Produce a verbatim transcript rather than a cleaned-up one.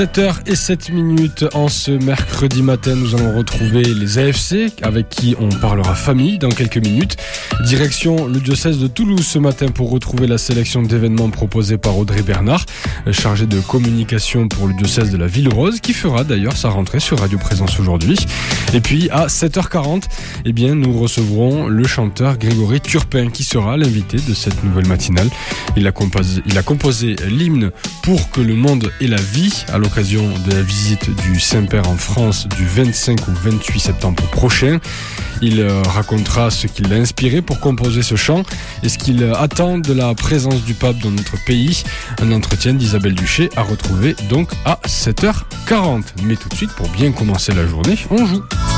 sept heures zéro sept minutes en ce mercredi matin, nous allons retrouver les A F C avec qui on parlera famille dans quelques minutes. Direction le diocèse de Toulouse ce matin pour retrouver la sélection d'événements proposée par Audrey Bernard, chargée de communication pour le diocèse de la Ville-Rose, qui fera d'ailleurs sa rentrée sur Radio Présence aujourd'hui. Et puis à sept heures quarante, eh bien, nous recevrons le chanteur Grégory Turpin qui sera l'invité de cette nouvelle matinale. Il a composé, il a composé l'hymne Pour que le monde ait la vie à l'occasion de la visite du Saint-Père en France du vingt-cinq au vingt-huit septembre prochain. Il racontera ce qui l'a inspiré pour composer ce chant et ce qu'il attend de la présence du pape dans notre pays. Un entretien d'Isabelle Duché à retrouver donc à sept heures quarante. Mais tout de suite, pour bien commencer la journée, on joue.